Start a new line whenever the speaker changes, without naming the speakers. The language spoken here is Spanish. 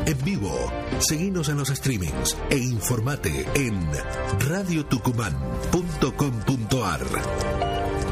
en vivo. Seguinos en los streamings e informate en radiotucumán.com.ar.